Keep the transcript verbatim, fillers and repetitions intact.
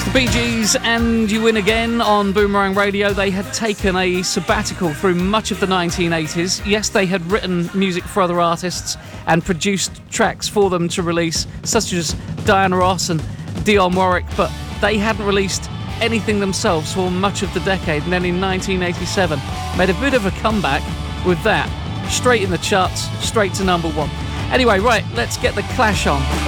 Bee Gees and You Win Again on Boomerang Radio. They had taken a sabbatical through much of the nineteen eighties. Yes, they had written music for other artists and produced tracks for them to release, such as Diana Ross and Dionne Warwick, but they hadn't released anything themselves for much of the decade. And then in nineteen eighty-seven, made a bit of a comeback with that. Straight in the charts, straight to number one. Anyway, right, let's get the Clash on.